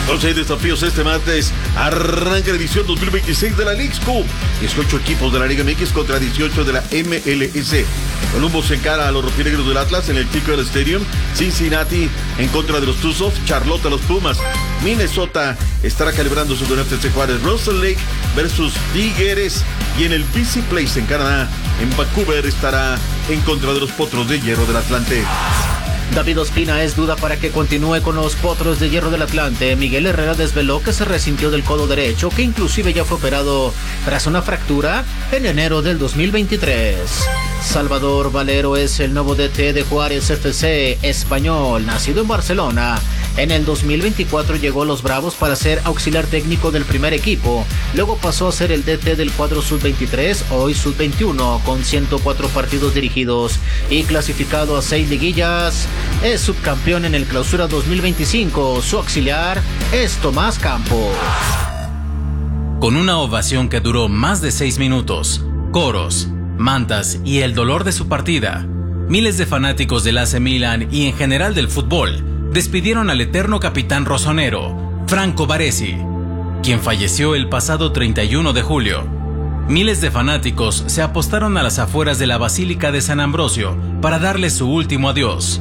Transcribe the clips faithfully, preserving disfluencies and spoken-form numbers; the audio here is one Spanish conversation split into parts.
Con seis desafíos este martes arranca la edición dos mil veintiséis de la Leagues Cup. dieciocho equipos de la Liga M X contra dieciocho de la M L S. Columbo se encara a los rojinegros del Atlas en el T-Mobile Stadium. Cincinnati en contra de los Tuzos. Charlotte a los Pumas. Minnesota estará calibrando su F C Juárez. Russell Lake versus Tigres. Y en el B C Place en Canadá, en Vancouver, estará en contra de los Potros de Hierro del Atlante. David Ospina es duda para que continúe con los Potros de Hierro del Atlante. Miguel Herrera desveló que se resintió del codo derecho, que inclusive ya fue operado tras una fractura en enero del dos mil veintitrés. Salvador Valero es el nuevo D T de Juárez F C, español, nacido en Barcelona. En el dos mil veinticuatro llegó a los Bravos para ser auxiliar técnico del primer equipo. Luego pasó a ser el D T del cuadro sub veintitrés, hoy sub veintiuno, con ciento cuatro partidos dirigidos y clasificado a seis liguillas. Es subcampeón en el Clausura dos mil veinticinco. Su auxiliar es Tomás Campos. Con una ovación que duró más de seis minutos, coros, mantas y el dolor de su partida, miles de fanáticos del A C Milan y en general del fútbol despidieron al eterno capitán rosonero, Franco Baresi, quien falleció el pasado treinta y uno de julio. Miles de fanáticos se apostaron a las afueras de la Basílica de San Ambrosio para darle su último adiós.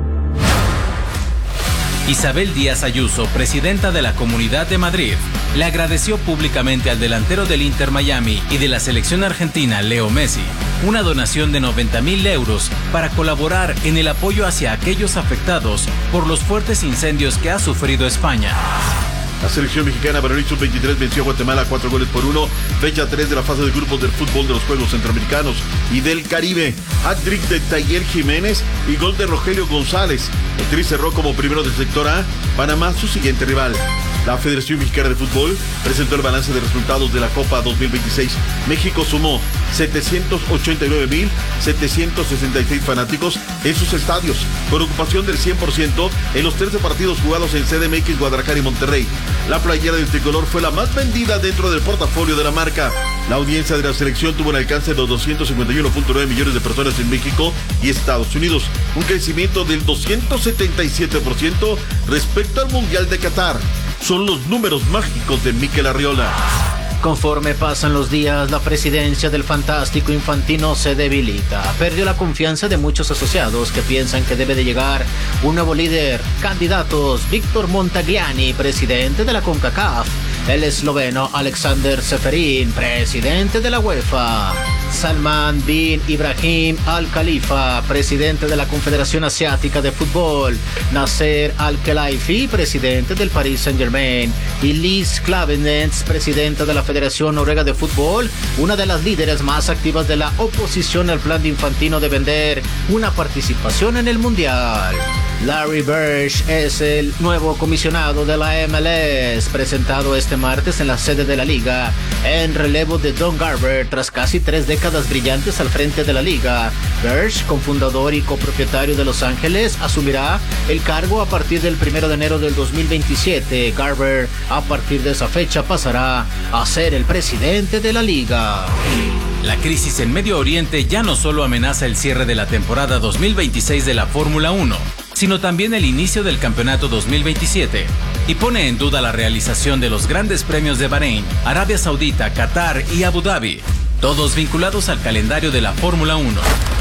Isabel Díaz Ayuso, presidenta de la Comunidad de Madrid, le agradeció públicamente al delantero del Inter Miami y de la selección argentina, Leo Messi, una donación de noventa mil euros para colaborar en el apoyo hacia aquellos afectados por los fuertes incendios que ha sufrido España. La selección mexicana varonil sub veintitrés venció a Guatemala cuatro goles por uno, fecha tres de la fase de grupos del fútbol de los Juegos Centroamericanos y del Caribe. Hat-trick de Tayel Jiménez y gol de Rogelio González. El Tri cerró como primero del sector A, Panamá su siguiente rival. La Federación Mexicana de Fútbol presentó el balance de resultados de la Copa dos mil veintiséis. México sumó setecientos ochenta y nueve mil setecientos sesenta y seis fanáticos en sus estadios, con ocupación del cien por ciento en los trece partidos jugados en C D M X, Guadalajara y Monterrey. La playera del tricolor fue la más vendida dentro del portafolio de la marca. La audiencia de la selección tuvo un alcance de los doscientos cincuenta y uno punto nueve millones de personas en México y Estados Unidos, un crecimiento del doscientos setenta y siete por ciento respecto al Mundial de Qatar. Son los números mágicos de Mikel Arriola. Conforme pasan los días, la presidencia del fantástico Infantino se debilita. Perdió la confianza de muchos asociados que piensan que debe de llegar un nuevo líder. Candidatos: Víctor Montagliani, presidente de la CONCACAF; el esloveno Alexander Seferin, presidente de la UEFA; Salman bin Ibrahim Al Khalifa, presidente de la Confederación Asiática de Fútbol; Nasser Al-Khelaifi, presidente del Paris Saint-Germain; y Liz Klaveness, presidenta de la Federación Noruega de Fútbol, una de las líderes más activas de la oposición al plan de Infantino de vender una participación en el Mundial. Larry Birch es el nuevo comisionado de la M L S, presentado este martes en la sede de la liga, en relevo de Don Garber tras casi tres décadas brillantes al frente de la liga. Birch, cofundador y copropietario de Los Ángeles, asumirá el cargo a partir del primero de enero del dos mil veintisiete. Garber, a partir de esa fecha, pasará a ser el presidente de la liga. La crisis en Medio Oriente ya no solo amenaza el cierre de la temporada dos mil veintiséis de la Fórmula uno, sino también el inicio del campeonato dos mil veintisiete, y pone en duda la realización de los grandes premios de Bahrein, Arabia Saudita, Qatar y Abu Dhabi, todos vinculados al calendario de la Fórmula uno.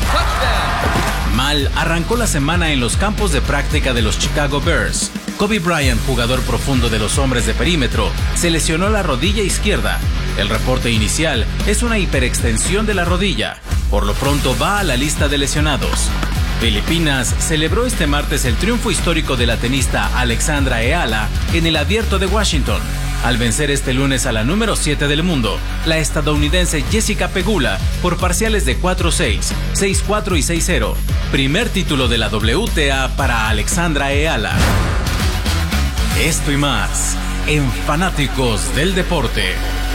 Mal arrancó la semana en los campos de práctica de los Chicago Bears. Kobe Bryant, jugador profundo de los hombres de perímetro, se lesionó la rodilla izquierda. El reporte inicial es una hiperextensión de la rodilla. Por lo pronto va a la lista de lesionados. Filipinas celebró este martes el triunfo histórico de la tenista Alexandra Eala en el Abierto de Washington, al vencer este lunes a la número siete del mundo, la estadounidense Jessica Pegula, por parciales de cuatro seis, seis cuatro y seis cero. Primer título de la W T A para Alexandra Eala. Esto y más en Fanáticos del Deporte.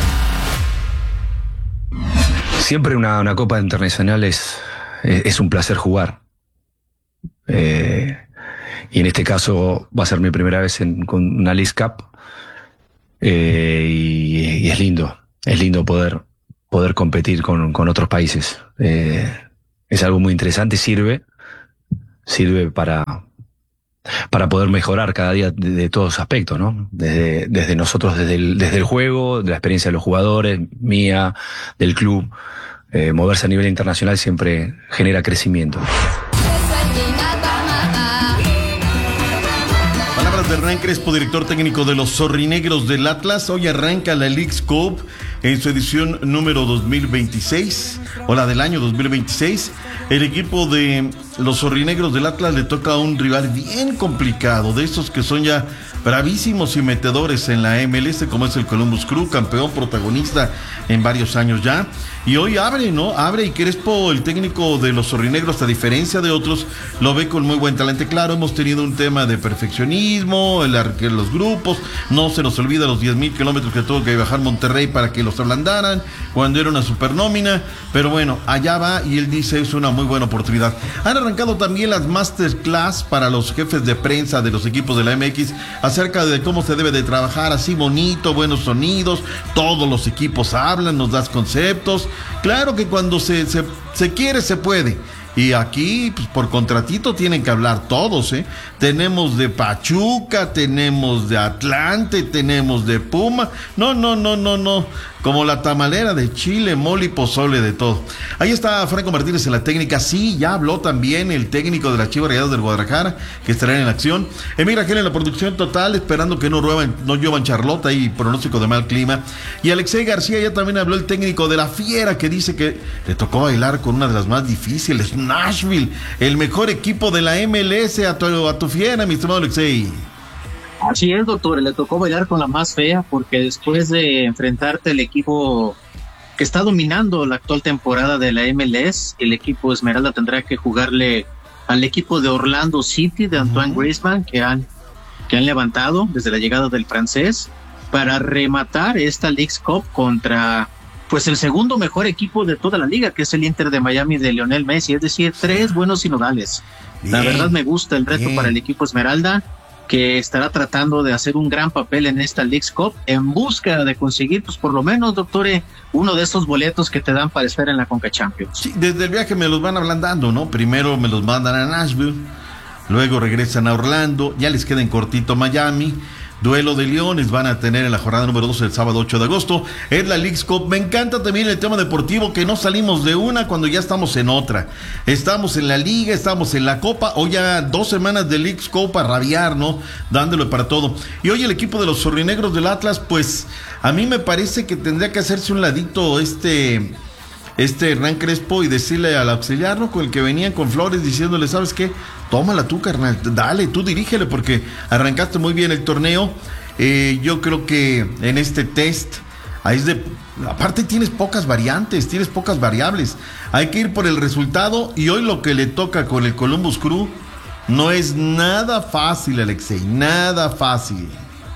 Siempre una, una Copa Internacional es, es un placer jugar. Eh, y en este caso va a ser mi primera vez en, con una Leagues Cup. Eh, y, y es lindo, es lindo poder, poder competir con, con otros países. Eh, es algo muy interesante, sirve, sirve para, para poder mejorar cada día de, de todos aspectos, ¿no? Desde, desde nosotros, desde el, desde el juego, de la experiencia de los jugadores, mía, del club. Eh, moverse a nivel internacional siempre genera crecimiento. Palabras de Hernán Crespo, director técnico de los zorrinegros del Atlas. Hoy arranca la Leagues Cup en su edición número dos mil veintiséis, o la del año dos mil veintiséis. El equipo de los zorrinegros del Atlas le toca a un rival bien complicado, de esos que son ya bravísimos y metedores en la M L S, como es el Columbus Crew, campeón, protagonista en varios años ya. Y hoy abre, ¿no? Abre, y Crespo, el técnico de los zorrinegros, a diferencia de otros, lo ve con muy buen talento. Claro, hemos tenido un tema de perfeccionismo, el, los grupos, no se nos olvida los diez mil kilómetros que tuvo que viajar Monterrey para que los ablandaran, cuando era una supernómina, pero bueno, allá va, y él dice es una muy buena oportunidad. Han arrancado también las masterclass para los jefes de prensa de los equipos de la M X, acerca de cómo se debe de trabajar así bonito, buenos sonidos, todos los equipos hablan, nos das conceptos. Claro que cuando se, se, se quiere, se puede. Y aquí, pues, por contratito tienen que hablar todos, ¿eh? Tenemos de Pachuca, tenemos de Atlante, tenemos de Puma. No, no, no, no, no. Como la tamalera de chile, mole y pozole, de todo. Ahí está Franco Martínez en la técnica. Sí, ya habló también el técnico de las Chivas Rayadas del Guadalajara, que estará en acción. Emir Rangel en la producción total, esperando que no lluevan, no lluevan Charlotte, ahí pronóstico de mal clima. Y Alexei García, ya también habló el técnico de la Fiera, que dice que le tocó bailar con una de las más difíciles, Nashville, el mejor equipo de la M L S, a tu, a tu Fiera, mi estimado Alexei. Así es, doctor, le tocó bailar con la más fea, porque después de enfrentarte al equipo que está dominando la actual temporada de la M L S, el equipo Esmeralda tendrá que jugarle al equipo de Orlando City de Antoine uh-huh. Griezmann, que han, que han levantado desde la llegada del francés, para rematar esta Leagues Cup contra pues el segundo mejor equipo de toda la liga, que es el Inter de Miami de Lionel Messi, es decir, tres buenos sinodales. Bien, la verdad me gusta el reto bien. Para el equipo Esmeralda, que estará tratando de hacer un gran papel en esta Leagues Cup en busca de conseguir, pues por lo menos, doctor, uno de estos boletos que te dan para estar en la Conca Champions. Sí, desde el viaje me los van ablandando, ¿no? Primero me los mandan a Nashville, luego regresan a Orlando, ya les queda en cortito Miami. Duelo de Leones van a tener en la jornada número dos el sábado ocho de agosto. Es la Leagues Cup. Me encanta también el tema deportivo, que no salimos de una cuando ya estamos en otra. Estamos en la liga, estamos en la copa. Hoy ya dos semanas de Leagues Cup para rabiar, ¿no? Dándole para todo. Y hoy el equipo de los zorrinegros del Atlas, pues a mí me parece que tendría que hacerse un ladito este... este Hernán Crespo y decirle al auxiliar, ¿no?, con el que venían con flores, diciéndole, ¿sabes qué? Tómala tú, carnal, dale, tú dirígele, porque arrancaste muy bien el torneo. Eh, yo creo que en este test, ahí es de, aparte tienes pocas variantes, tienes pocas variables. Hay que ir por el resultado, y hoy lo que le toca con el Columbus Crew no es nada fácil, Alexei, nada fácil.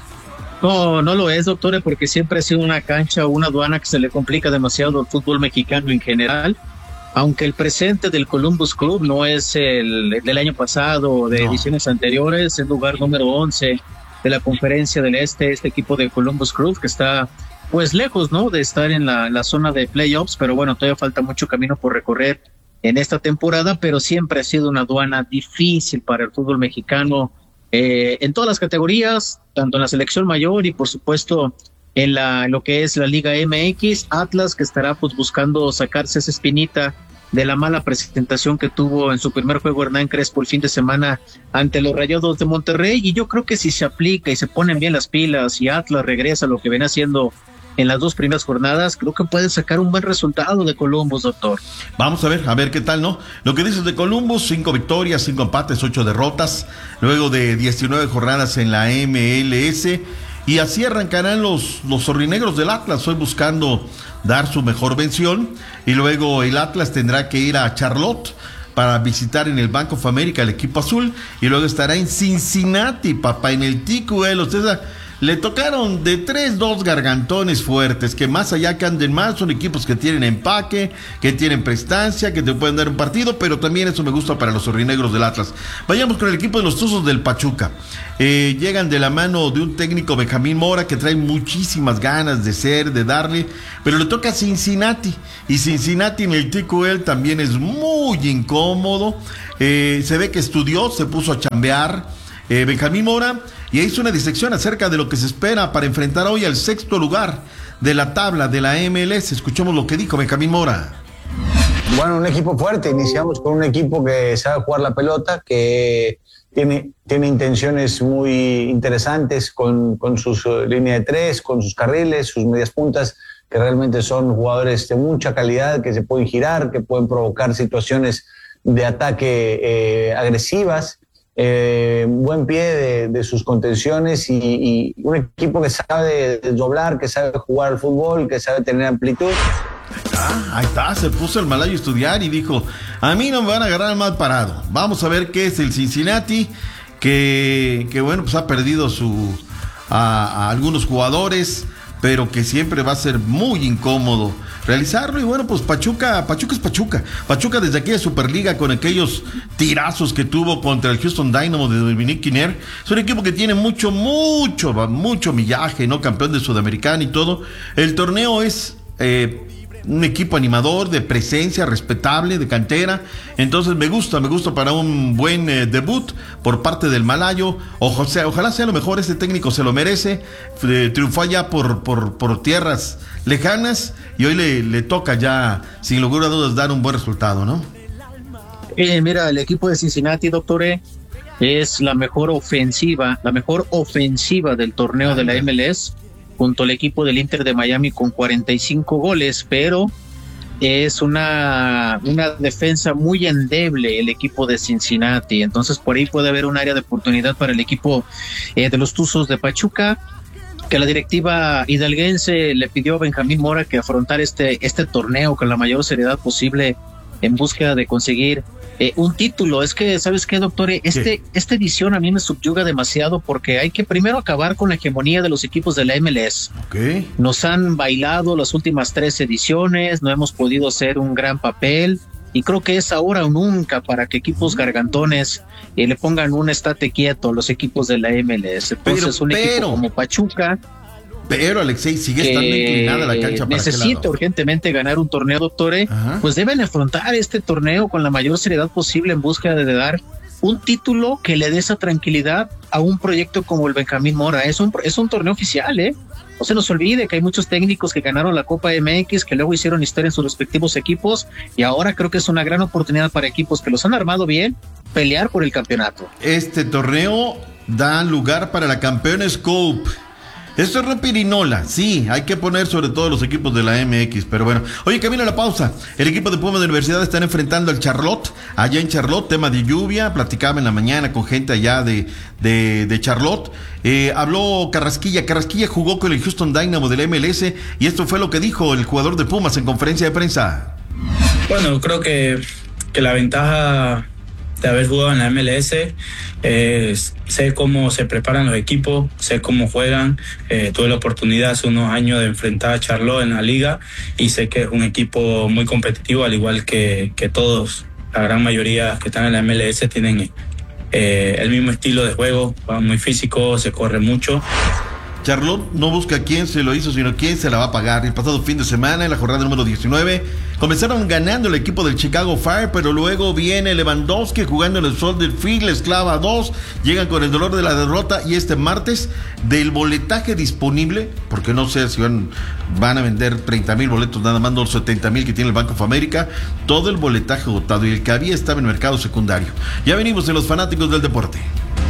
No, no lo es, doctor, porque siempre ha sido una cancha o una aduana que se le complica demasiado al fútbol mexicano en general. Aunque el presente del Columbus Club no es el del año pasado o de no. ediciones anteriores, es lugar número once de la Conferencia del Este, este equipo de Columbus Club, que está pues lejos, ¿no?, de estar en la, en la zona de playoffs, pero bueno, todavía falta mucho camino por recorrer en esta temporada, pero siempre ha sido una aduana difícil para el fútbol mexicano. Eh, en todas las categorías, tanto en la selección mayor y por supuesto en, la, en lo que es la Liga M X. Atlas, que estará pues buscando sacarse esa espinita de la mala presentación que tuvo en su primer juego Hernán Crespo el fin de semana ante los Rayados de Monterrey, y yo creo que si se aplica y se ponen bien las pilas y Atlas regresa a lo que viene haciendo en las dos primeras jornadas, creo que puede sacar un buen resultado de Columbus, doctor. Vamos a ver, a ver qué tal, ¿no? Lo que dices de Columbus: cinco victorias, cinco empates, ocho derrotas, luego de diecinueve jornadas en la M L S, y así arrancarán los, los zorrinegros del Atlas, hoy buscando dar su mejor vención, y luego el Atlas tendrá que ir a Charlotte para visitar en el Bank of America el equipo azul, y luego estará en Cincinnati, papá, en el T Q L. Ustedes le tocaron de tres, dos gargantones fuertes, que más allá que anden mal, son equipos que tienen empaque, que tienen prestancia, que te pueden dar un partido, pero también eso me gusta para los zorrinegros del Atlas. Vayamos con el equipo de los Tuzos del Pachuca. Eh, llegan de la mano de un técnico, Benjamín Mora, que trae muchísimas ganas de ser, de darle, pero le toca a Cincinnati, y Cincinnati en el T Q L también es muy incómodo. Eh, se ve que estudió, se puso a chambear. eh, Benjamín Mora, y hizo una disección acerca de lo que se espera para enfrentar hoy al sexto lugar de la tabla de la M L S. Escuchemos lo que dijo Benjamín Mora. Bueno, un equipo fuerte. Iniciamos con un equipo que sabe jugar la pelota, que tiene, tiene intenciones muy interesantes con, con sus uh, líneas de tres, con sus carriles, sus medias puntas, que realmente son jugadores de mucha calidad, que se pueden girar, que pueden provocar situaciones de ataque eh, agresivas, eh, buen pie de, de sus contenciones y, y un equipo que sabe desdoblar, que sabe jugar al fútbol, que sabe tener amplitud. Ah, ahí está, se puso el malayo a estudiar y dijo, a mí no me van a agarrar mal parado. Vamos a ver qué es el Cincinnati, que, que bueno, pues ha perdido su, a, a algunos jugadores, pero que siempre va a ser muy incómodo realizarlo. Y bueno, pues Pachuca, Pachuca es Pachuca. Pachuca desde aquella Superliga con aquellos tirazos que tuvo contra el Houston Dynamo de Dominique Quiner. Es un equipo que tiene mucho, mucho, mucho millaje, ¿no? Campeón de Sudamericana y todo. El torneo es eh, un equipo animador, de presencia, respetable, de cantera. Entonces me gusta, me gusta para un buen eh, debut por parte del malayo. Ojo, sea, ojalá sea lo mejor, este técnico se lo merece. Eh, triunfó allá por, por, por tierras lejanas y hoy le, le toca ya, sin lugar a dudas, dar un buen resultado, ¿no? Eh, mira, el equipo de Cincinnati, doctor, eh, es la mejor ofensiva, la mejor ofensiva del torneo ah, de la M L S, junto al equipo del Inter de Miami con cuarenta y cinco goles, pero es una, una defensa muy endeble el equipo de Cincinnati. Entonces por ahí puede haber un área de oportunidad para el equipo eh, de los Tuzos de Pachuca, que la directiva hidalguense le pidió a Benjamín Mora que afrontar este, este torneo con la mayor seriedad posible en búsqueda de conseguir eh, un título. Es que, ¿sabes qué, doctor? Este, esta edición a mí me subyuga demasiado porque hay que primero acabar con la hegemonía de los equipos de la M L S. Okay. Nos han bailado las últimas tres ediciones, no hemos podido hacer un gran papel y creo que es ahora o nunca para que equipos gargantones eh, le pongan un estate quieto a los equipos de la M L S. Entonces pero, un pero, equipo como Pachuca, pero Alexei, sigue estando inclinada la cancha para necesita urgentemente ganar un torneo, doctores. Pues deben afrontar este torneo con la mayor seriedad posible en busca de dar un título que le dé esa tranquilidad a un proyecto como el Benjamín Mora. Es un, es un torneo oficial, ¿eh? No se nos olvide que hay muchos técnicos que ganaron la Copa M X, que luego hicieron historia en sus respectivos equipos, y ahora creo que es una gran oportunidad para equipos que los han armado bien, pelear por el campeonato. Este torneo da lugar para la Campeones Cup. Esto es repirinola, sí, hay que poner sobre todo los equipos de la M X, pero bueno. Oye, camino a la pausa. El equipo de Pumas de Universidad están enfrentando al Charlotte, allá en Charlotte, tema de lluvia. Platicaba en la mañana con gente allá de, de, de Charlotte. Eh, habló Carrasquilla, Carrasquilla jugó con el Houston Dynamo de la M L S y esto fue lo que dijo el jugador de Pumas en conferencia de prensa. Bueno, creo que, que la ventaja de haber jugado en la M L S, eh, sé cómo se preparan los equipos, sé cómo juegan, eh, tuve la oportunidad hace unos años de enfrentar a Charlotte en la liga y sé que es un equipo muy competitivo, al igual que, que todos, la gran mayoría que están en la M L S tienen eh, el mismo estilo de juego, van muy físico, se corre mucho. Charlotte no busca quién se lo hizo, sino quién se la va a pagar. El pasado fin de semana, en la jornada número diecinueve, comenzaron ganando el equipo del Chicago Fire, pero luego viene Lewandowski jugando en el Soldier Field, les clava dos, llegan con el dolor de la derrota y este martes, del boletaje disponible, porque no sé si van, van a vender treinta mil boletos, nada más, no los setenta mil que tiene el Bank of America, todo el boletaje agotado y el que había estaba en mercado secundario. Ya venimos en los fanáticos del deporte.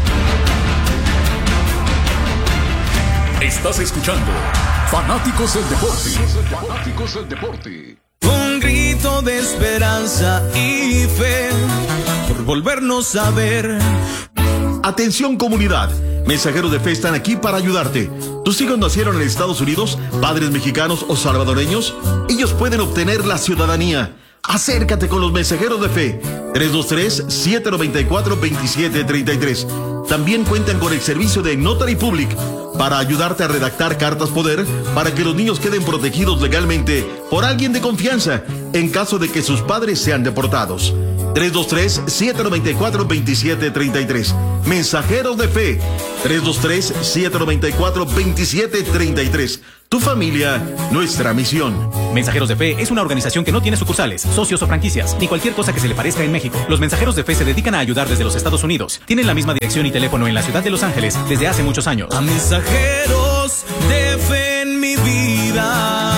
Estás escuchando Fanáticos del Deporte. Fanáticos del Deporte. Un grito de esperanza y fe por volvernos a ver. Atención comunidad, mensajeros de fe están aquí para ayudarte. ¿Tus hijos nacieron en Estados Unidos, padres mexicanos o salvadoreños? Ellos pueden obtener la ciudadanía. Acércate con los mensajeros de fe. tres dos tres, siete nueve cuatro, dos siete tres tres. También cuentan con el servicio de Notary Public para ayudarte a redactar cartas poder para que los niños queden protegidos legalmente por alguien de confianza en caso de que sus padres sean deportados. tres dos tres, siete nueve cuatro, dos siete tres tres. Mensajeros de Fe, tres dos tres, siete nueve cuatro, dos siete tres tres. Tu familia, nuestra misión. Mensajeros de Fe es una organización que no tiene sucursales, socios o franquicias, ni cualquier cosa que se le parezca en México. Los Mensajeros de Fe se dedican a ayudar desde los Estados Unidos. Tienen la misma dirección y teléfono en la ciudad de Los Ángeles desde hace muchos años. A mensajeros de fe en mi vida.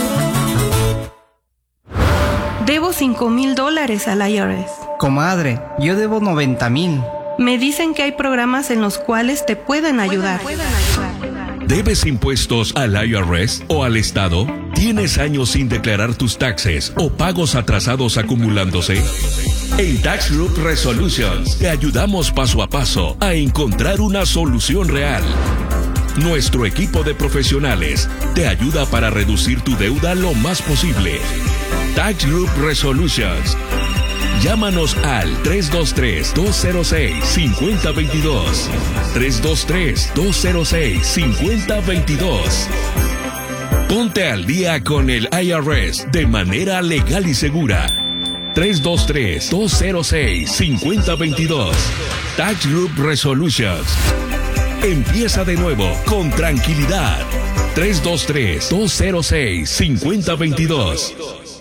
Debo cinco mil dólares al I R S. Comadre, yo debo noventa mil. Me dicen que hay programas en los cuales te pueden ayudar. ¿Debes impuestos al I R S o al Estado? ¿Tienes años sin declarar tus taxes o pagos atrasados acumulándose? En Tax Group Resolutions te ayudamos paso a paso a encontrar una solución real. Nuestro equipo de profesionales te ayuda para reducir tu deuda lo más posible. Tax Group Resolutions. Llámanos al tres dos tres, dos cero seis, cinco cero dos dos. tres dos tres, dos cero seis, cinco cero dos dos. Ponte al día con el I R S de manera legal y segura. tres dos tres, dos cero seis, cinco cero dos dos. Tax Group Resolutions. Empieza de nuevo con tranquilidad. tres dos tres, dos cero seis, cinco cero dos dos.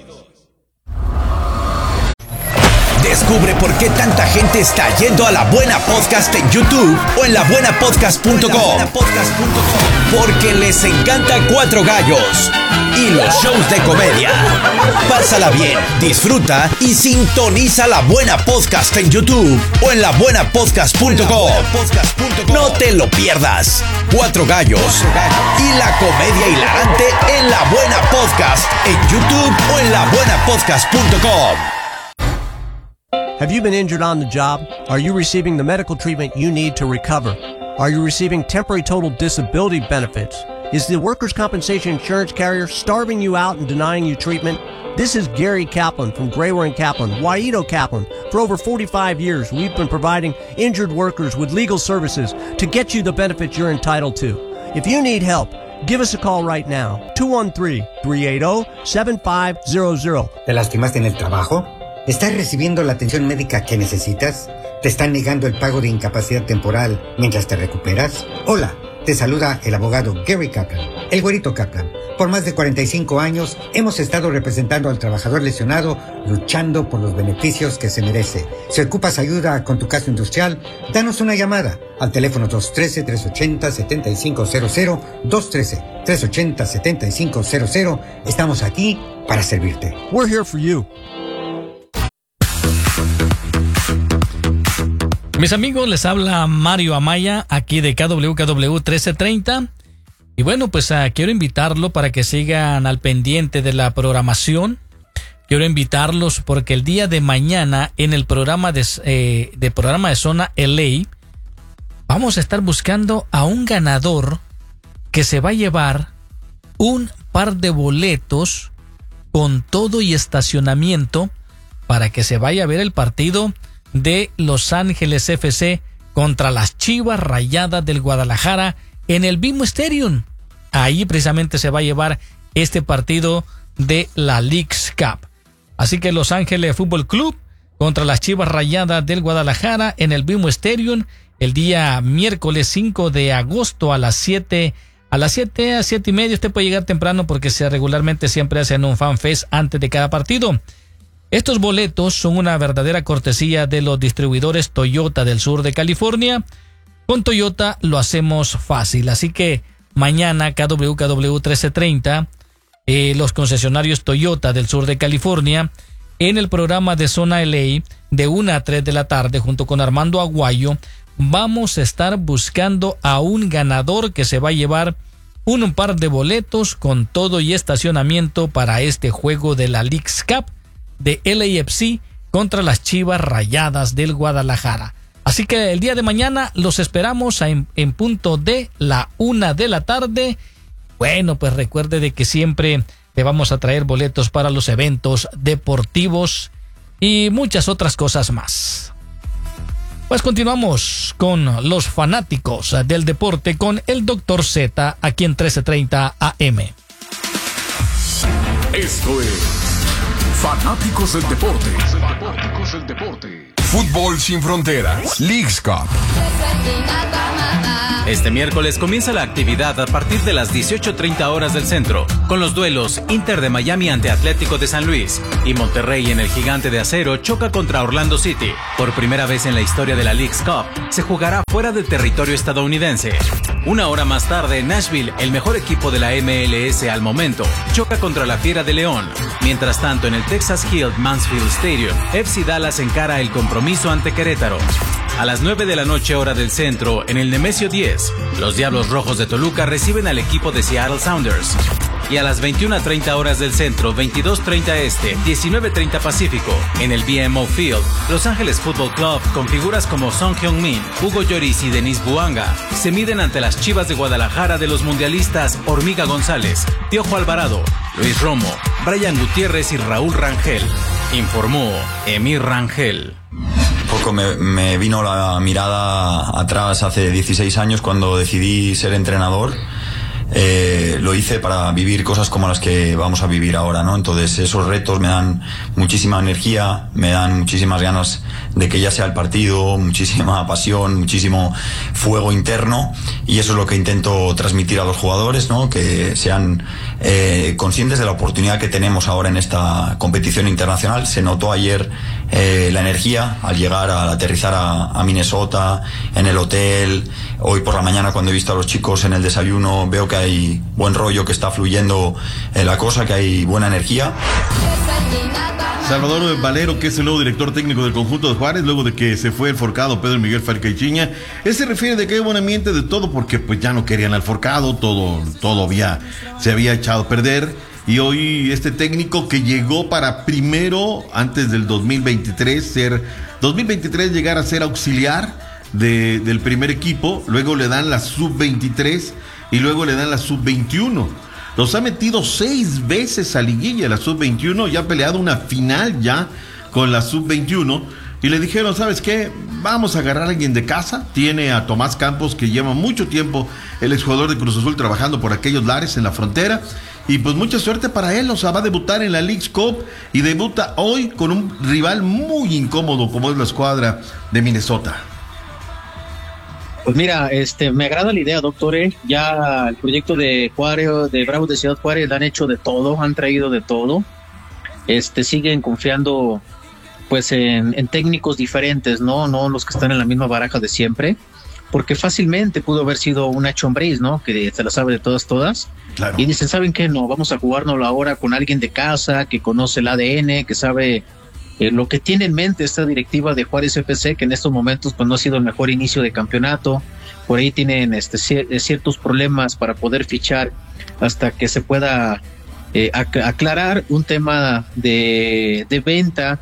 Descubre por qué tanta gente está yendo a La Buena Podcast en YouTube o en la buena podcast punto com. Porque les encanta Cuatro Gallos y los shows de comedia. Pásala bien, disfruta y sintoniza La Buena Podcast en YouTube o en la buena podcast punto com. No te lo pierdas. Cuatro Gallos y la comedia hilarante en La Buena Podcast en YouTube o en la buena podcast punto com. Have you been injured on the job? Are you receiving the medical treatment you need to recover? Are you receiving temporary total disability benefits? Is the workers' compensation insurance carrier starving you out and denying you treatment? This is Gary Kaplan from Grayware and Kaplan, Waito Kaplan. For over forty-five years, we've been providing injured workers with legal services to get you the benefits you're entitled to. If you need help, give us a call right now. two one three, three eight zero, seven five zero zero. ¿Te lastimaste en el trabajo? ¿Estás recibiendo la atención médica que necesitas? ¿Te están negando el pago de incapacidad temporal mientras te recuperas? Hola, te saluda el abogado Gary Kaplan, el güerito Kaplan. Por más de cuarenta y cinco años hemos estado representando al trabajador lesionado, luchando por los beneficios que se merece. Si ocupas ayuda con tu caso industrial, danos una llamada al teléfono dos uno tres, tres ocho cero, siete cinco cero cero, dos uno tres, tres ocho cero, siete cinco cero cero. Estamos aquí para servirte. We're here for you. Mis amigos, les habla Mario Amaya, aquí de K W K W trece treinta. Y bueno, pues uh, quiero invitarlo para que sigan al pendiente de la programación. Quiero invitarlos porque el día de mañana en el programa de, eh, de programa de Zona L A vamos a estar buscando a un ganador que se va a llevar un par de boletos con todo y estacionamiento para que se vaya a ver el partido de Los Ángeles F C contra las Chivas Rayadas del Guadalajara en el B M O Stadium. Ahí precisamente se va a llevar este partido de la Leagues Cup. Así que Los Ángeles Fútbol Club contra las Chivas Rayadas del Guadalajara en el B M O Stadium el día miércoles cinco de agosto a las siete a las siete a siete y media. Usted puede llegar temprano porque se regularmente siempre hacen un fan fest antes de cada partido. Estos boletos son una verdadera cortesía de los distribuidores Toyota del sur de California. Con Toyota lo hacemos fácil, así que mañana K W K W trece treinta, eh, los concesionarios Toyota del sur de California, en el programa de Zona L A de una a tres de la tarde junto con Armando Aguayo, vamos a estar buscando a un ganador que se va a llevar un par de boletos con todo y estacionamiento para este juego de la Leagues Cup de L A F C contra las Chivas Rayadas del Guadalajara. Así que el día de mañana los esperamos en, en punto de la una de la tarde. Bueno, pues recuerde de que siempre le vamos a traer boletos para los eventos deportivos y muchas otras cosas más. Pues continuamos con los fanáticos del deporte con el doctor Z aquí en trece treinta A M. Esto es Fanáticos del deporte. Fanáticos del deporte. Fútbol sin fronteras. Leagues Cup. Este miércoles comienza la actividad a partir de las dieciocho treinta horas del centro, con los duelos Inter de Miami ante Atlético de San Luis y Monterrey en el Gigante de Acero choca contra Orlando City. Por primera vez en la historia de la Leagues Cup, se jugará fuera del territorio estadounidense. Una hora más tarde, Nashville, el mejor equipo de la M L S al momento, choca contra la Fiera de León. Mientras tanto, en el Texas Hill Mansfield Stadium, F C Dallas encara el compromiso ante Querétaro. A las nueve de la noche hora del centro, en el Nemesio diez, los Diablos Rojos de Toluca reciben al equipo de Seattle Sounders. Y a las veintiuna treinta horas del centro, veintidós treinta este, diecinueve treinta pacífico, en el B M O Field, Los Ángeles Football Club, con figuras como Song Hyun-min, Hugo Lloris y Denis Buanga, se miden ante las Chivas de Guadalajara de los mundialistas Hormiga González, Piojo Alvarado, Luis Romo, Brian Gutiérrez y Raúl Rangel. Informó Emir Rangel. Poco me, me vino la mirada atrás hace dieciséis años cuando decidí ser entrenador. Eh, lo hice para vivir cosas como las que vamos a vivir ahora, ¿no? Entonces esos retos me dan muchísima energía, me dan muchísimas ganas de que ya sea el partido, muchísima pasión, muchísimo fuego interno, y eso es lo que intento transmitir a los jugadores, ¿no? Que sean eh, conscientes de la oportunidad que tenemos ahora en esta competición internacional. Se notó ayer eh, la energía al llegar, al aterrizar a, a Minnesota, en el hotel. Hoy por la mañana cuando he visto a los chicos en el desayuno veo que hay buen rollo, que está fluyendo eh, la cosa, que hay buena energía. Salvador Valero, que es el nuevo director técnico del conjunto de Juárez, luego de que se fue el forcado Pedro Miguel Farcaichiña. Él se refiere de que hay buen ambiente de todo, porque pues ya no querían al forcado, todo, todo había, se había echado a perder. Y hoy este técnico que llegó para primero, antes del dos mil veintitrés, ser dos mil veintitrés llegar a ser auxiliar de, del primer equipo, luego le dan la sub veintitrés y luego le dan la sub veintiuno. Los ha metido seis veces a liguilla, la sub veintiuno, ya ha peleado una final ya con la sub veintiuno, y le dijeron, ¿sabes qué? Vamos a agarrar a alguien de casa. Tiene a Tomás Campos, que lleva mucho tiempo, el exjugador de Cruz Azul, trabajando por aquellos lares en la frontera, y pues mucha suerte para él. O sea, va a debutar en la Leagues Cup y debuta hoy con un rival muy incómodo como es la escuadra de Minnesota. Pues mira, este, me agrada la idea, doctor. ¿eh? Ya el proyecto de Juárez, de Bravos de Ciudad Juárez, han hecho de todo, han traído de todo. Este, siguen confiando, pues, en, en técnicos diferentes, no, no los que están en la misma baraja de siempre, porque fácilmente pudo haber sido un Nacho Ambriz, ¿no? Que se la sabe de todas, todas. Claro. Y dicen, ¿saben qué? No, vamos a jugárnoslo ahora con alguien de casa que conoce el A D N, que sabe Eh, lo que tiene en mente esta directiva de Juárez F C, que en estos momentos pues no ha sido el mejor inicio de campeonato. Por ahí tienen este, ciertos problemas para poder fichar hasta que se pueda eh, ac- aclarar un tema de, de venta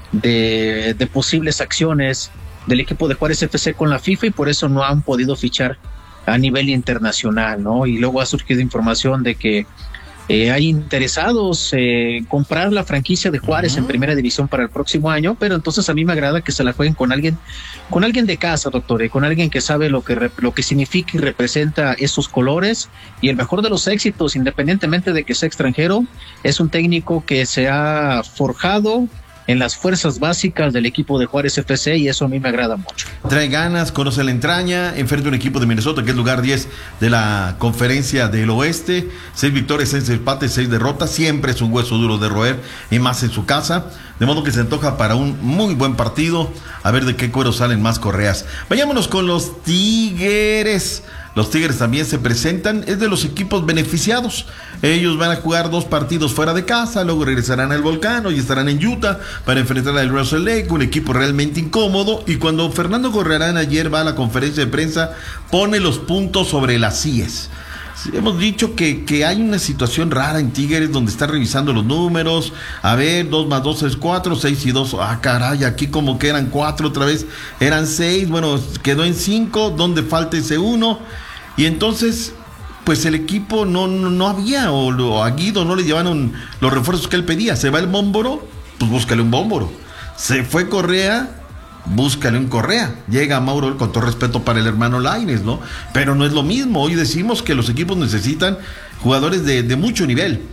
de, de posibles acciones del equipo de Juárez F C con la FIFA, y por eso no han podido fichar a nivel internacional, ¿no? Y luego ha surgido información de que Eh, hay interesados en eh, comprar la franquicia de Juárez uh-huh. en primera división para el próximo año, pero entonces a mí me agrada que se la jueguen con alguien, con alguien de casa, doctor, eh, con alguien que sabe lo que rep- lo que significa y representa esos colores. Y el mejor de los éxitos, independientemente de que sea extranjero, es un técnico que se ha forjado en las fuerzas básicas del equipo de Juárez F C, y eso a mí me agrada mucho. Trae ganas, conoce la entraña, enfrenta un equipo de Minnesota que es lugar diez de la conferencia del oeste, seis victorias, seis empates, seis derrotas, siempre es un hueso duro de roer, y más en su casa, de modo que se antoja para un muy buen partido, a ver de qué cuero salen más correas. Vayámonos con los Tigres. Los Tigres también se presentan, es de los equipos beneficiados. Ellos van a jugar dos partidos fuera de casa, luego regresarán al Volcán y estarán en Utah para enfrentar al Russell Lake, un equipo realmente incómodo. Y cuando Fernando Gorriarán ayer va a la conferencia de prensa, pone los puntos sobre las íes. Hemos dicho que, que hay una situación rara en Tigres donde está revisando los números. A ver, dos más dos es cuatro, seis y dos. Ah, caray, aquí como que eran cuatro otra vez. Eran seis, bueno, quedó en cinco, donde falta ese uno. Y entonces, pues el equipo no, no, no había, o, o a Guido no le llevaron los refuerzos que él pedía. Se va el Bómboro, pues búscale un Bómboro. Se fue Correa, búscale un Correa. Llega Mauro, con todo respeto para el hermano Lainez, ¿no? Pero no es lo mismo. Hoy decimos que los equipos necesitan jugadores de, de mucho nivel.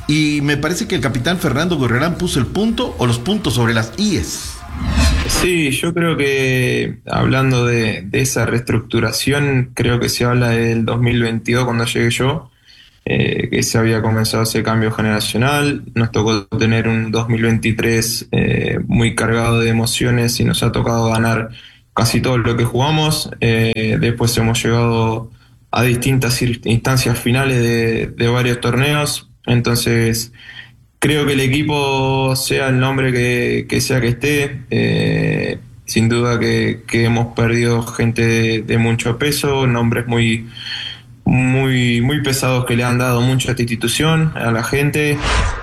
y me parece que el capitán Fernando Gorrerán puso el punto o los puntos sobre las íes. Sí, yo creo que hablando de, de esa reestructuración, creo que se habla del dos mil veintidós cuando llegué yo, eh, que se había comenzado ese cambio generacional. Nos tocó tener un dos mil veintitrés eh, muy cargado de emociones y nos ha tocado ganar casi todo lo que jugamos. Eh, después hemos llegado a distintas instancias finales de, de varios torneos, entonces creo que el equipo, sea el nombre que, que sea que esté, eh, sin duda que, que hemos perdido gente de, de mucho peso, nombres muy, muy, muy pesados que le han dado mucha institución a la gente.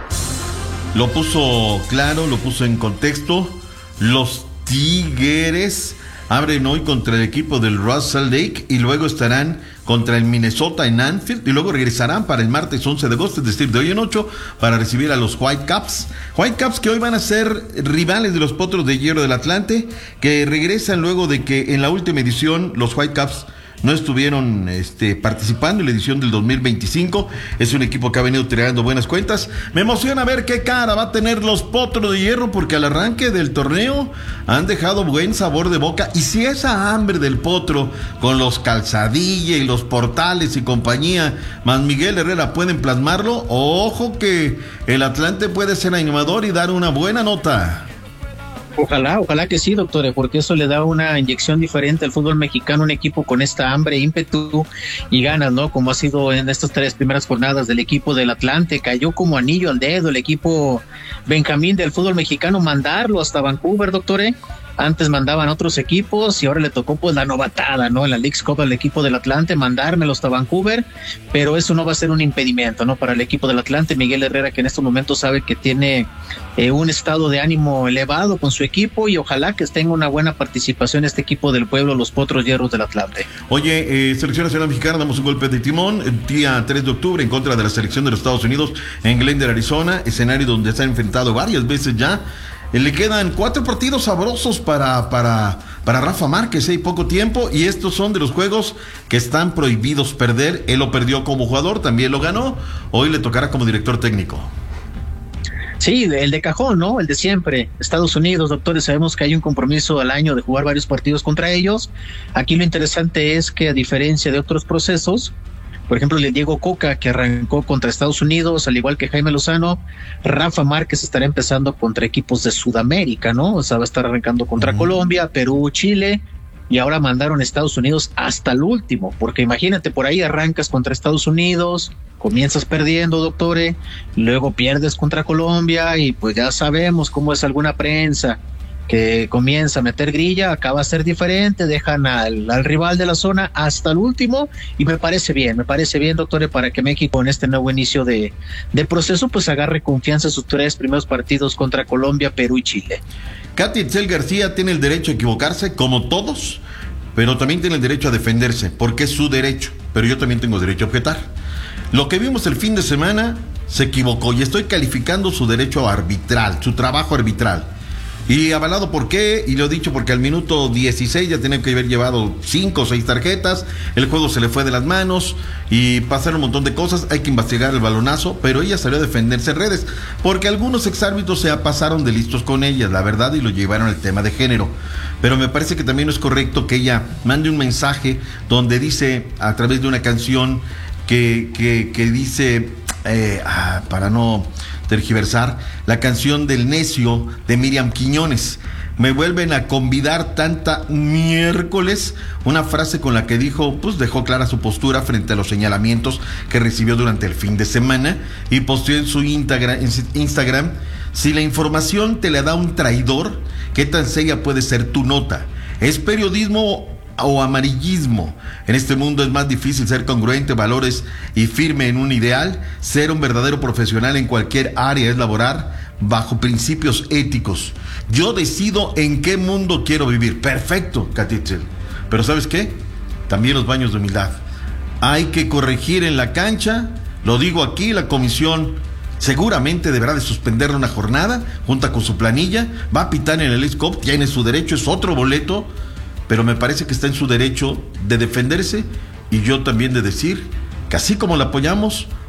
Lo puso claro, lo puso en contexto. Los Tigres abren hoy contra el equipo del Russell Lake y luego estarán contra el Minnesota en Anfield y luego regresarán para el martes once de agosto, es decir, de hoy en ocho, para recibir a los Whitecaps. Whitecaps que hoy van a ser rivales de los Potros de Hierro del Atlante, que regresan luego de que en la última edición los Whitecaps no estuvieron este, participando en la edición del dos mil veinticinco. Es un equipo que ha venido tirando buenas cuentas. Me emociona ver qué cara va a tener los Potros de Hierro, porque al arranque del torneo han dejado buen sabor de boca. Y si esa hambre del Potro con los Calzadilla y los Portales y compañía más Miguel Herrera pueden plasmarlo, ojo que el Atlante puede ser animador y dar una buena nota. Ojalá, ojalá que sí, doctor, porque eso le da una inyección diferente al fútbol mexicano, un equipo con esta hambre, ímpetu y ganas, ¿no? Como ha sido en estas tres primeras jornadas del equipo del Atlante, cayó como anillo al dedo el equipo Benjamín del fútbol mexicano, mandarlo hasta Vancouver, doctor, ¿eh? Antes mandaban otros equipos y ahora le tocó pues la novatada, ¿no? En la Leagues Cup al equipo del Atlante, mandármelo hasta Vancouver, pero eso no va a ser un impedimento, ¿no? Para el equipo del Atlante, Miguel Herrera, que en estos momentos sabe que tiene eh, un estado de ánimo elevado con su equipo y ojalá que tenga una buena participación este equipo del pueblo, los Potros Hierros del Atlante. Oye, eh, Selección Nacional Mexicana, damos un golpe de timón el día tres de octubre en contra de la selección de los Estados Unidos en Glendale, Arizona, escenario donde se ha enfrentado varias veces ya. Le quedan cuatro partidos sabrosos para, para, para Rafa Márquez, hay poco tiempo, y estos son de los juegos que están prohibidos perder. Él lo perdió como jugador, también lo ganó, hoy le tocará como director técnico. Sí, el de cajón, ¿no? El de siempre. Estados Unidos, doctores, sabemos que hay un compromiso al año de jugar varios partidos contra ellos. Aquí lo interesante es que, a diferencia de otros procesos, por ejemplo, el de Diego Coca, que arrancó contra Estados Unidos, al igual que Jaime Lozano, Rafa Márquez estará empezando contra equipos de Sudamérica, ¿no? O sea, va a estar arrancando contra uh-huh. Colombia, Perú, Chile, y ahora mandaron a Estados Unidos hasta el último, porque imagínate, por ahí arrancas contra Estados Unidos, comienzas perdiendo, doctore, luego pierdes contra Colombia, y pues ya sabemos cómo es alguna prensa, que comienza a meter grilla, acaba a ser diferente, dejan al, al rival de la zona hasta el último, y me parece bien, me parece bien, doctores, para que México en este nuevo inicio de, de proceso, pues agarre confianza en sus tres primeros partidos contra Colombia, Perú y Chile. Katy Itzel García tiene el derecho a equivocarse, como todos, pero también tiene el derecho a defenderse, porque es su derecho, pero yo también tengo derecho a objetar. Lo que vimos el fin de semana, se equivocó, y estoy calificando su derecho arbitral, su trabajo arbitral. Y avalado por qué, y lo he dicho porque al minuto dieciséis ya tenía que haber llevado cinco o seis tarjetas, el juego se le fue de las manos y pasaron un montón de cosas, hay que investigar el balonazo, pero ella salió a defenderse en redes, porque algunos exárbitros se pasaron de listos con ella, la verdad, y lo llevaron al tema de género. Pero me parece que también no es correcto que ella mande un mensaje donde dice, a través de una canción, que, que, que dice, eh, ah, para no tergiversar, la canción del necio de Miriam Quiñones. Me vuelven a convidar tanta miércoles, una frase con la que dijo, pues dejó clara su postura frente a los señalamientos que recibió durante el fin de semana, y posteó en su Instagram: si la información te la da un traidor, ¿qué tan seria puede ser tu nota? ¿Es periodismo o amarillismo? En este mundo es más difícil ser congruente, valores y firme en un ideal. Ser un verdadero profesional en cualquier área es laborar bajo principios éticos. Yo decido en qué mundo quiero vivir. Perfecto, Catitzel. Pero ¿sabes qué? También los baños de humildad. Hay que corregir en la cancha. Lo digo aquí, la comisión seguramente deberá de suspender una jornada junto con su planilla. Va a pitar en el Leagues Cup, tiene su derecho, es otro boleto. Pero me parece que está en su derecho de defenderse, y yo también de decir que así como la apoyamos,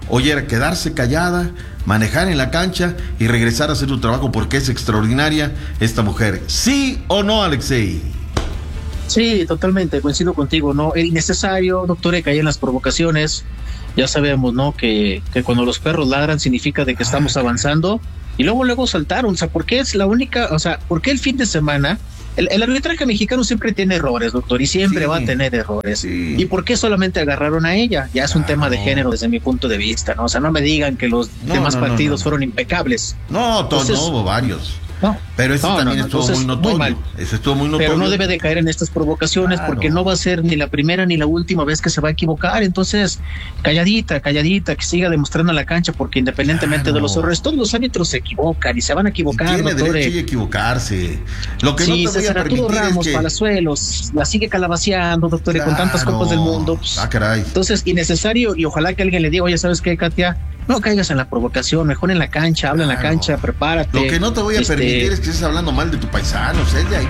Hoy era quedarse callada, manejar en la cancha y regresar a hacer su trabajo porque es extraordinaria esta mujer. ¿Sí o no, Alexei? Sí, totalmente, coincido contigo, ¿no? Es innecesario, doctor, que en las provocaciones. Ya sabemos, ¿no? Que, que cuando los perros ladran significa de que estamos avanzando. Y luego, luego saltaron. O sea, ¿por qué es la única? O sea, ¿por qué el fin de semana? El, el arbitraje mexicano siempre tiene errores, doctor, y siempre sí, va a tener errores. Sí. ¿Y por qué solamente agarraron a ella? Ya es un claro. tema de género desde mi punto de vista, ¿no? O sea, no me digan que los no, demás no, partidos no, no. fueron impecables. No, todos no, hubo varios. No, pero ese no, también no, no. estuvo Entonces, muy notorio. Muy mal. Ese estuvo muy notorio. Pero no debe de caer en estas provocaciones claro. porque no va a ser ni la primera ni la última vez que se va a equivocar. Entonces, calladita, calladita, que siga demostrando en la cancha, porque independientemente claro. de los errores, todos los árbitros se equivocan y se van a equivocar. Y tiene doctor, derecho a equivocarse. Lo que sí, no te voy a permitir Ramos, es que... Palazuelos, la sigue calabaceando, doctor, claro. con tantas copas del mundo. Pues, ah, caray. Entonces, innecesario, y ojalá que alguien le diga, oye, ¿sabes qué, Katia? No caigas en la provocación, mejor en la cancha, habla claro. en la cancha, prepárate. Lo que no te voy a este... permitir es que estés hablando mal de tu paisano, sé de ahí.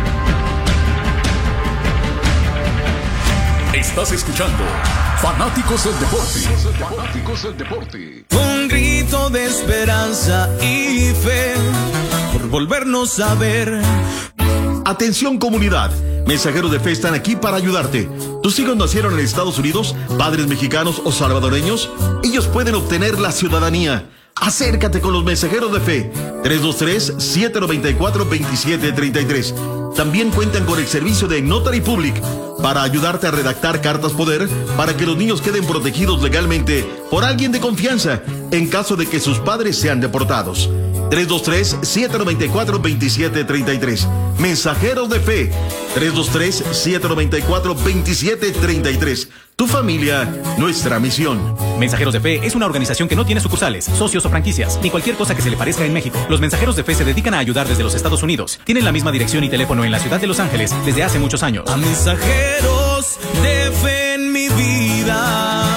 Estás escuchando Fanáticos del Deporte. Fanáticos del Deporte. Un grito de esperanza y fe por volvernos a ver. Atención, comunidad. Mensajeros de Fe están aquí para ayudarte. ¿Tus hijos nacieron en Estados Unidos, padres mexicanos o salvadoreños? Ellos pueden obtener la ciudadanía. Acércate con los Mensajeros de Fe. tres dos tres, siete nueve cuatro, dos siete tres tres. También cuentan con el servicio de Notary Public para ayudarte a redactar cartas poder para que los niños queden protegidos legalmente por alguien de confianza en caso de que sus padres sean deportados. tres dos tres, siete nueve cuatro, dos siete tres tres. Mensajeros de Fe. tres dos tres, siete nueve cuatro, dos siete tres tres. Tu familia, nuestra misión. Mensajeros de Fe es una organización que no tiene sucursales, socios o franquicias, ni cualquier cosa que se le parezca en México. Los Mensajeros de Fe se dedican a ayudar desde los Estados Unidos. Tienen la misma dirección y teléfono en la ciudad de Los Ángeles desde hace muchos años. A mensajeros de fe en mi vida.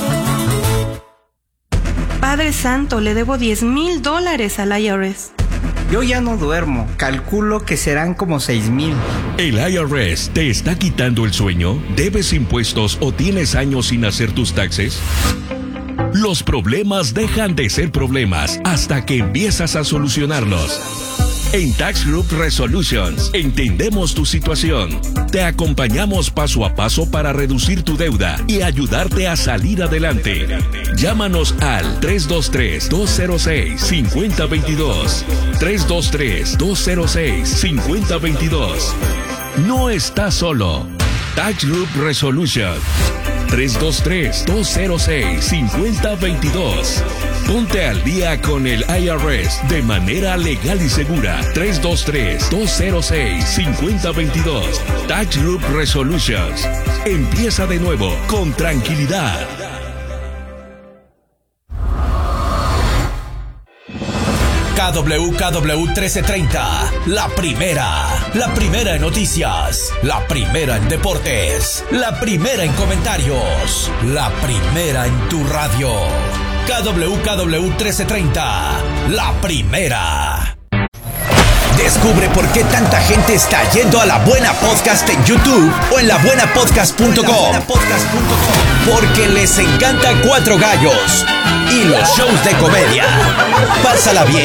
Padre Santo, le debo diez mil dólares al I R S. Yo ya no duermo, calculo que serán como seis mil. ¿El I R S te está quitando el sueño? ¿Debes impuestos o tienes años sin hacer tus taxes? Los problemas dejan de ser problemas hasta que empiezas a solucionarlos. En Tax Group Resolutions entendemos tu situación. Te acompañamos paso a paso para reducir tu deuda y ayudarte a salir adelante. Llámanos al tres dos tres, dos cero seis, cinco cero dos dos. tres dos tres, dos cero seis, cinco cero dos dos. No estás solo. Tax Group Resolutions. tres dos tres, dos cero seis, cinco cero dos dos. Ponte al día con el I R S de manera legal y segura. tres dos tres, dos cero seis, cinco cero dos dos. Tax Group Resolutions. Empieza de nuevo con tranquilidad. K W K W trece treinta, la primera, la primera en noticias, la primera en deportes, la primera en comentarios, la primera en tu radio. K W K W trece treinta, la primera. Descubre por qué tanta gente está yendo a La Buena Podcast en YouTube o en la buena podcast punto com. Porque les encanta Cuatro Gallos y los shows de comedia. Pásala bien.